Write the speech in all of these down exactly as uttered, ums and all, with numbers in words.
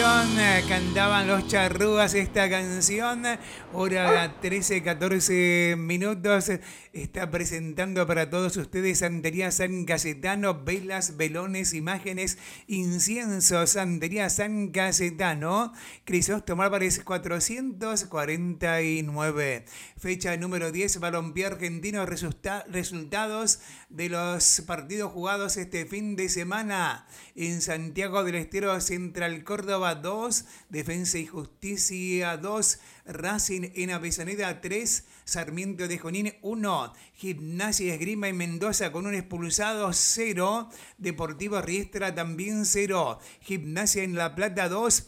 canción, eh, cantaban los charrúas esta canción, hora trece, catorce minutos, está presentando para todos ustedes Santería San Cayetano, velas, velones, imágenes, inciensos, Santería San Cayetano, Crisóstomo Álvarez cuatrocientos cuarenta y nueve, fecha número diez, Balompié Argentino, resulta, resultados de los partidos jugados este fin de semana en Santiago del Estero, Central Córdoba dos, Defensa y Justicia dos, Racing en Avellaneda tres, Sarmiento de Junín uno, Gimnasia Esgrima y Mendoza con un expulsado cero, Deportivo Riestra también cero, Gimnasia en La Plata dos,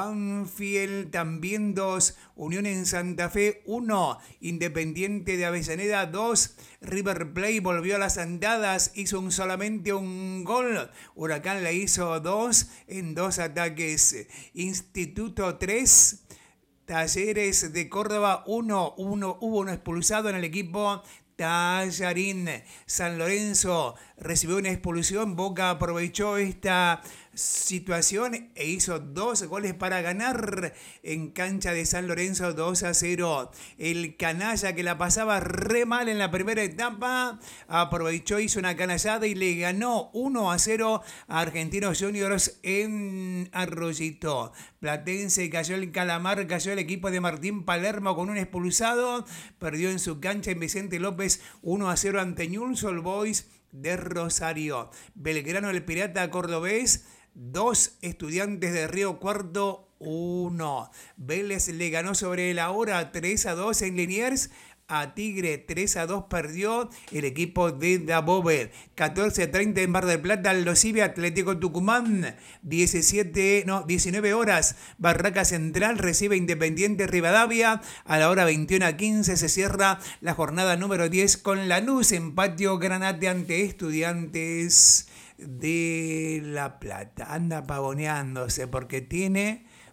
Banfield también dos, Unión en Santa Fe uno, Independiente de Avellaneda dos, River Plate volvió a las andadas, hizo un, solamente un gol, Huracán le hizo dos en dos ataques, Instituto tres, Talleres de Córdoba uno, uno, hubo un expulsado en el equipo Tallarín. San Lorenzo recibió una expulsión, Boca aprovechó esta situación e hizo dos goles para ganar en cancha de San Lorenzo dos a cero. El canalla que la pasaba re mal en la primera etapa aprovechó, hizo una canallada y le ganó uno a cero a Argentinos Juniors en Arroyito. Platense cayó el Calamar, cayó el equipo de Martín Palermo con un expulsado, perdió en su cancha en Vicente López uno a cero ante Newell's Old Boys de Rosario. Belgrano el Pirata Cordobés dos, Estudiantes de Río Cuarto uno. Vélez le ganó sobre la hora tres a dos en Liniers. A Tigre tres a dos perdió el equipo de Dabove. catorce a treinta en Mar del Plata, Aldosivi Atlético Tucumán. diecisiete, no, diecinueve horas, Barraca Central recibe Independiente Rivadavia. A la hora veintiuno a quince se cierra la jornada número diez con Lanús en Patio Granate ante Estudiantes de La Plata. Anda pavoneándose porque tiene